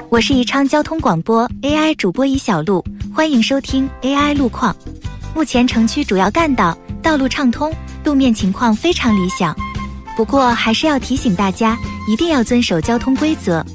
我是宜昌交通广播 AI 主播宜小璐，欢迎收听 AI 路况。目前城区主要干道道路畅通，路面情况非常理想。不过还是要提醒大家，一定要遵守交通规则，